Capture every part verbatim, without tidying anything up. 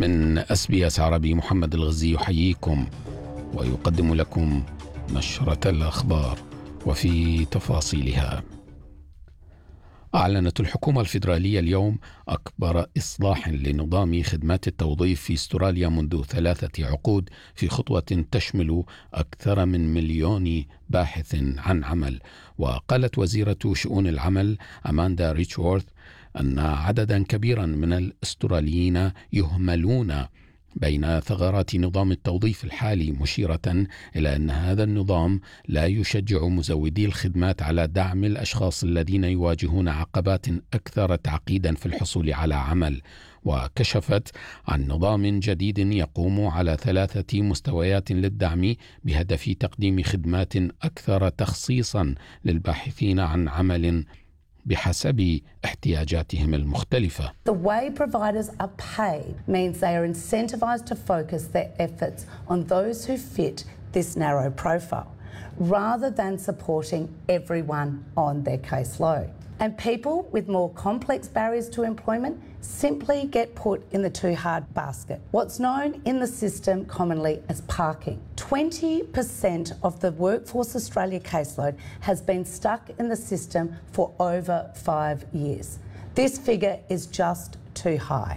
من إس بي إس عربي محمد الغزي يحييكم ويقدم لكم نشرة الأخبار وفي تفاصيلها. أعلنت الحكومة الفيدرالية اليوم أكبر إصلاح لنظام خدمات التوظيف في أستراليا منذ ثلاثة عقود، في خطوة تشمل أكثر من مليون باحث عن عمل. وقالت وزيرة شؤون العمل أماندا ريتشورث أن عددا كبيرا من الأستراليين يهملون بين ثغرات نظام التوظيف الحالي، مشيرة إلى أن هذا النظام لا يشجع مزودي الخدمات على دعم الأشخاص الذين يواجهون عقبات أكثر تعقيدا في الحصول على عمل. وكشفت عن نظام جديد يقوم على ثلاثة مستويات للدعم بهدف تقديم خدمات أكثر تخصيصا للباحثين عن عمل بحسب احتياجاتهم المختلفة. The way providers are paid means they are incentivized to focus their efforts on those who fit this narrow profile, rather than supporting everyone on their caseload. And people with more complex barriers to employment simply get put in the too hard basket, what's known in the system commonly as parking. twenty percent of the Workforce Australia caseload has been stuck in the system for over five years. This figure is just too high.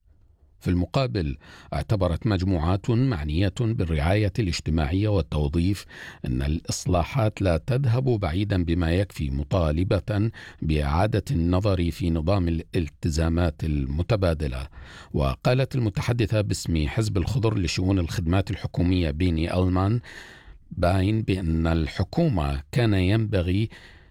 في المقابل، اعتبرت مجموعات معنية بالرعاية الاجتماعية والتوظيف أن الإصلاحات لا تذهب بعيدا بما يكفي، مطالبة بإعادة النظر في نظام الالتزامات المتبادلة. وقالت المتحدثة باسم حزب الخضر لشؤون الخدمات الحكومية بيني ألمان باين بأن الحكومة كان ينبغي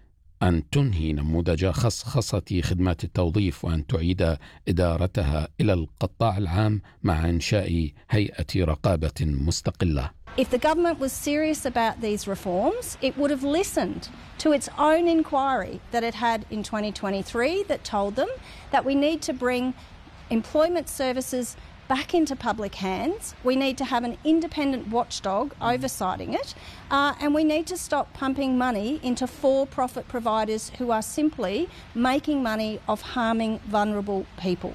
أن تنهي نموذج خصخصة خدمات التوظيف وأن تعيد إدارتها إلى القطاع العام مع إنشاء هيئة رقابة مستقلة. If the government was serious about these reforms, it would have listened to its own inquiry that it had in twenty twenty-three that told them that we need to bring employment services back into public hands. We need to have an independent watchdog oversighting it, uh, and we need to stop pumping money into for-profit providers who are simply making money off harming vulnerable people.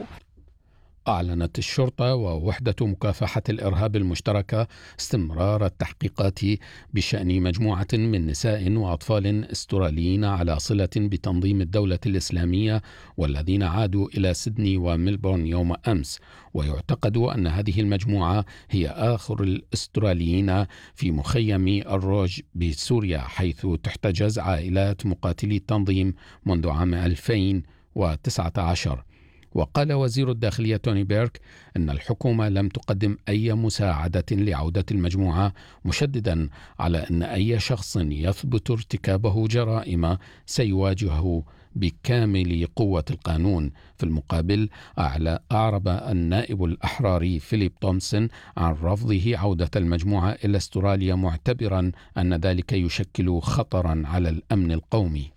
أعلنت الشرطة ووحدة مكافحة الإرهاب المشتركة استمرار التحقيقات بشأن مجموعة من نساء وأطفال استراليين على صلة بتنظيم الدولة الإسلامية والذين عادوا إلى سيدني وملبورن يوم أمس. ويعتقد أن هذه المجموعة هي آخر الأستراليين في مخيم الروج بسوريا، حيث تحتجز عائلات مقاتلي التنظيم منذ عام ألفين وتسعة عشر. وقال وزير الداخلية توني بيرك أن الحكومة لم تقدم أي مساعدة لعودة المجموعة، مشددا على أن أي شخص يثبت ارتكابه جرائم سيواجهه بكامل قوة القانون. في المقابل، أعرب النائب الأحراري فيليب تومسون عن رفضه عودة المجموعة إلى أستراليا، معتبرا أن ذلك يشكل خطرا على الأمن القومي.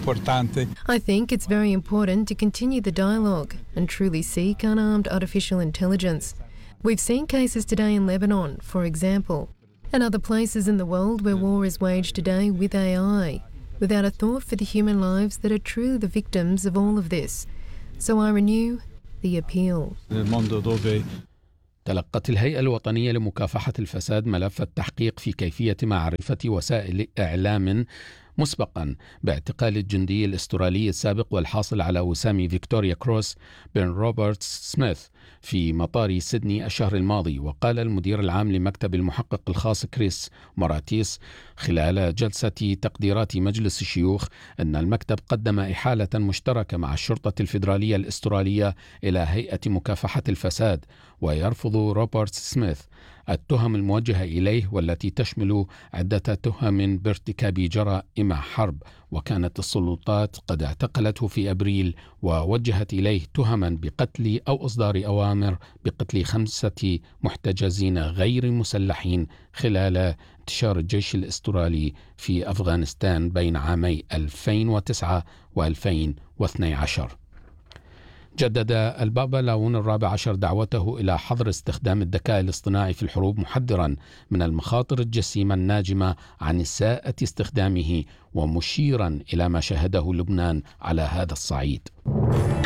I think it's very important to continue the dialogue and truly seek unarmed artificial intelligence. We've seen cases today in Lebanon, for example, and other places in the world where war is waged today with A I, without a thought for the human lives that are truly the victims of all of this. So I renew the appeal. تلقت الهيئة الوطنية لمكافحة الفساد ملف التحقيق في كيفية معرفة وسائل إعلام مسبقا باعتقال الجندي الأسترالي السابق والحاصل على وسام فيكتوريا كروس بن روبرت سميث في مطار سيدني الشهر الماضي. وقال المدير العام لمكتب المحقق الخاص كريس موراتيس خلال جلسة تقديرات مجلس الشيوخ أن المكتب قدم إحالة مشتركة مع الشرطة الفيدرالية الأسترالية إلى هيئة مكافحة الفساد. ويرفض روبرت سميث التهم الموجهة إليه، والتي تشمل عدة تهم بارتكاب جرائم حرب. وكانت السلطات قد اعتقلته في أبريل ووجهت إليه تهما بقتل أو إصدار أوامر بقتل خمسة محتجزين غير مسلحين خلال انتشار الجيش الأسترالي في أفغانستان بين عامي ألفين وتسعة وألفين واثني عشر. جدد البابا لاون الرابع عشر دعوته إلى حظر استخدام الذكاء الاصطناعي في الحروب، محذرا من المخاطر الجسيمة الناجمة عن إساءة استخدامه، ومشيرا إلى ما شهده لبنان على هذا الصعيد.